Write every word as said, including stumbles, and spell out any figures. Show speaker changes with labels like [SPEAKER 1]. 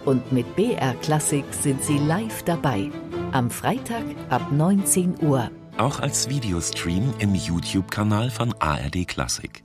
[SPEAKER 1] Und mit B R Klassik sind Sie live dabei. Am Freitag ab neunzehn Uhr.
[SPEAKER 2] Auch als Videostream im YouTube-Kanal von A R D Klassik.